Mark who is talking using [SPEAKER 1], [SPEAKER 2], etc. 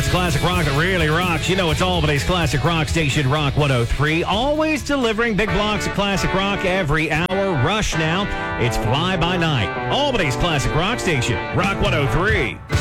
[SPEAKER 1] it's classic rock that really rocks. You know it's Albany's classic rock station, Rock 103. Always delivering big blocks of classic rock every hour. Rush now. It's Fly By Night. Albany's classic rock station, Rock 103.